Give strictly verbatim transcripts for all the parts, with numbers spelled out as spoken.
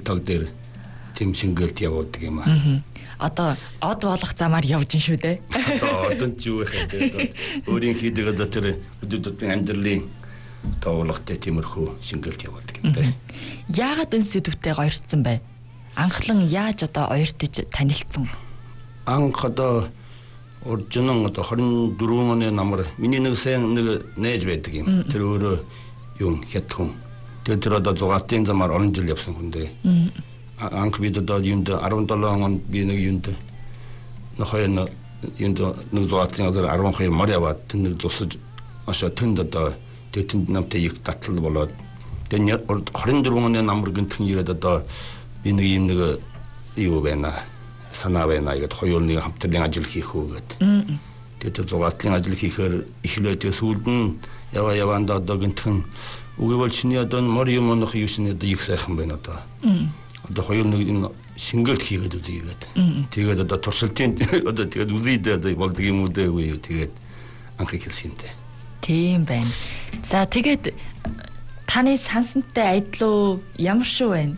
таг дээр тэм шингэлт явуулдаг юм аа. Одоо од болох замаар явж ин шүү дээ. Одоо одон ч юу вэ гэдэг. Өөрийн хийдэг одоо тэр өдөртний амьдралын тоолохтой тиймэрхүү шингэлт явуулдаг юм дээ. Яагаад энэ сэдвтэй гоёрцсон бэ? Анхлан яаж одоо оёртож танилцсан? Анх одоо оржинон одоо двадцать дөрвөн оны намар миний нэг сайн нэг нээж байдаг юм. Тэр өөрөө юм хэд хүн. Тэр тэр одоо зугаалтын замаар орон жил явсан хүн дээ. Анх бид одоо юунд дөрвөн онд би нэг юунд нөхөн юунд нэг зугаалтын газар двадцать хоёр мар яваад тэр нэг зусаж ашаа тэнд одоо тэнд намтай их татлал болоод тэр двадцать дөрвөн оны намар гинтхэн ирээд одоо би нэг юм нэг юу байна санаа байна гэдэг хоёр нэг хамтран ажил хийх үү гэдэг. Тэгээд зугаалтлын ажил хийхээр эхлээд сүүлд нь яваа яваанда одоо гинтхэн үгүй чиний одоо мор юм онох юу шинэ одоо их сайхан байна одоо. Одоо хоёр нэг энэ шингэлт хийгээд үзьгээд. Тэгээд одоо туршилтын одоо тэгээд үзийдээ одоо болдог юм уу дээ үгүй тэгээд анх хэлсэн юм дээ. Тийм байна. За тэгээд таны сансантай айдлуу ямар шүү вэ?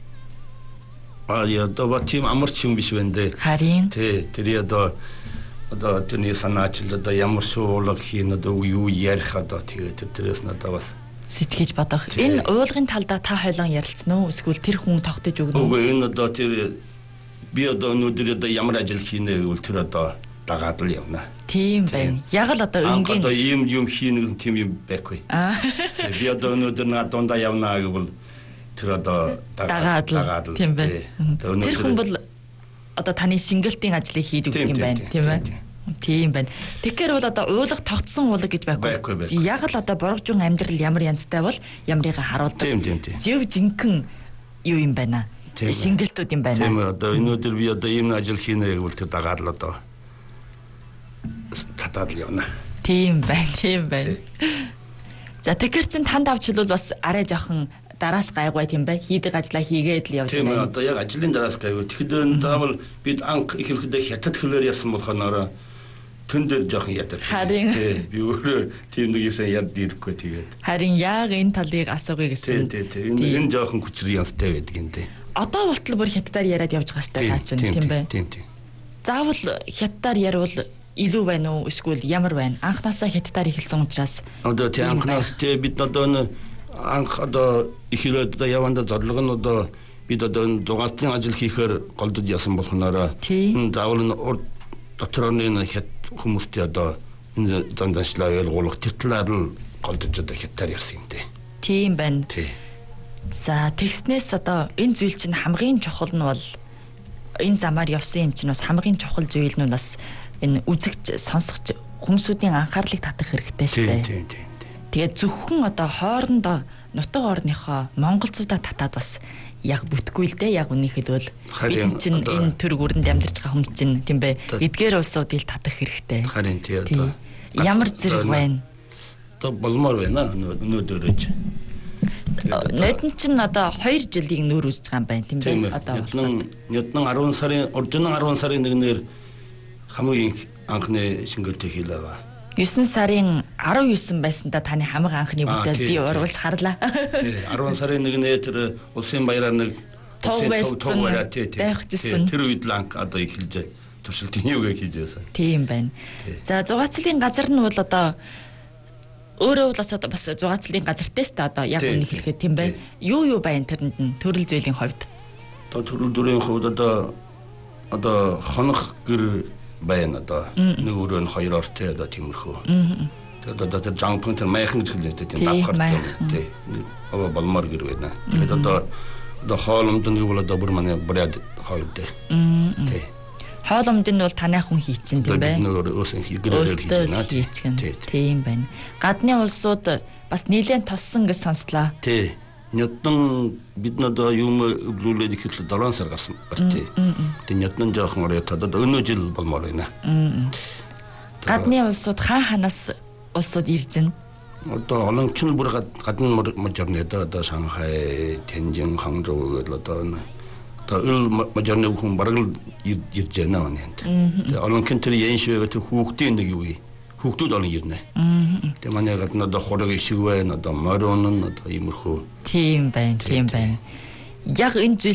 А я одоо батим амарч юм биш байна дээ. Харин. Тэ тэр одоо одоо тэрний санаачлал одоо ямар шуулга хийн одоо юу ярих одоо тэгээд тэрээс надад бас сэтгэж бодох. Энэ уулгын талдаа та хойлон ярилцсан уу? Эсвэл тэр хүн тогтож өгнө үү? Үгүй энэ одоо тэр би одоо өнөөдөр одоо ямар ажил хийнэ гэвэл тэр одоо дагаад л явна. Тийм байна. Яг л одоо өнгийн одоо ийм юм хийнэ тийм юм байхгүй. Аа. Би одоо өнөөдөр наа дундаа явна гэвэл тэр одоо дагаад л тийм байна. Тэр хүн бол одоо таны сингэлтийн ажлыг хийдэг юм байна, тийм ээ? Тийм байна. Тэгэхээр бол одоо уулга тогтсон уулга гэж байхгүй. Яг л одоо боргожун амьдрал ямар янзтай бол ямрыга харуулдаг. Тийм тийм тийм. Зөв жинхэнэ юу юм байна? Шингэлтүүд юм байна. Тийм одоо өнөөдөр би одоо ийм ажил хийнэ гэвэл тэр дагаад л одоо татаад л явна. Тийм байна, тийм байна. За тэгэхээр чин танд авч хэлвэл бас арай жоохон дараас гайгүй тийм бай. Хийдэг ажлаа хийгээд л явж байна. Тийм одоо яг ажлын дараас гайгүй. Тэгэхээр заавал бид анх их ихэдээ хятад хэлээр ярьсан болохоороо төн дээр жоохон ятдаг. Харин би өөрөө тийм нэг юусан яд дийхгүй тэгээд. Харин яг энэ талыг асуугыг гэсэн. Тийм тийм. Энэ энэ жоохон хүчрэг юмтай байдаг юм дээ. Одоо болтол бүр хятадаар яриад явж байгаа штэ таа чинь тийм бай. Тийм тийм. Заавал хятадаар ярил илүү байна уу эсвэл ямар байна? Анхнаасаа хятадаар эхэлсэн учраас. Одоо тийм анхнаас тий бид одоо анх одоо ихлээд одоо яванда зорилго нь одоо бид одоо дугаалтын ажил хийхээр голдож ясан болохноор энэ заавал нь дотор нь хят хүмүүстэй одоо энэ занданшлаа ойлгуулах тэр талаар л голдож одоо хятадаар ярьсан юм дээ. Тийм байна. Тий. За тэгснээс одоо энэ зүйл чинь хамгийн чухал нь бол энэ замаар явсан юм чинь бас хамгийн чухал зүйл нь бас энэ үзэгч сонсогч хүмүүсийн анхаарлыг татах хэрэгтэй шүү дээ. Тийм тийм. Тэгээд зөвхөн одоо хоорондоо нутаг орныхоо монголчуудаа татаад бас яг бүтгүй л дээ. Яг үнийг хэлбэл бид чинь энэ төр гүрэнд амьдарч байгаа хүмүүс чинь тийм бэ. Эдгээр улсуудыг татах хэрэгтэй. Харин тий одоо ямар зэрэг байна? Одоо болмоор байна өнөөдөрөөж. Нодон чинь одоо хоёр жилийг нүүр үзэж байгаа юм байна тийм бэ? Одоо нодон дөрвөн сарын оржинон дөрвөн сарын нэгнээр хамгийн анхны шингэлтээ хийлээ ба. девять сарын дөрөвдүгээр байсандаа таны хамаг анхны бүтээл би урвалж харлаа. Тий, дөрвөн сарын нэгнээ тэр улсын баяраар нэг тов байсан байхжсэн. Тэр үед л анх одоо эхэлж туршилтын юуг хийж байсан. Тийм байна. За зугаацлын газар нь бол одоо өөрөө бол бас зугаацлын газартай шүү дээ одоо яг үнийг хэлэхэд тийм бай. Юу юу байна тэрэнд нь төрөл зүйлийн хувьд? Одоо төрөл дүрийн хувьд одоо одоо хонох гэр байна одоо нэг өрөө нь хоёр ортой одоо тиймэрхүү. Тэгээд одоо тэр жампын тэр майхан гэж хэлдэг тийм давхар тийм. Аа болмоор гэр байна. Тэгээд одоо одоо хооломд нэг бол одоо бүр манай брад хоолд дээ. Тий. Хооломд нь бол танай хүн хийчин тийм бай. Нэг өөрсөн гэрээр хийчихнэ. Тийм байна. Гадны улсууд бас нэлээд тоссон гэж сонслаа. Тий. Нятан бид надаа юм өвлүүлээд ихэрлээ дөрвөн сар гарсан гарчээ. Тэгээд нятан жоохон орой тадад өнөө жил болмоор байна. Гадны улсууд хаан ханаас улсууд ирж байна. Одоо олонч нь бүр гадны мажорны одоо Шанхай, Тяньжин, Ханчжоу гэл одоо одоо ил мажорны хүн бараг л ирж байна оноо. Тэгээд олонч тэр яншвэ тэр хүүхдийн нэг юу хүүхдүүд олон ирнэ. Тэгээ манай гадна одоо хорог ишиг байна, одоо морон нь одоо иймэрхүү. Тийм байна, тийм байна. Яг энэ зүйл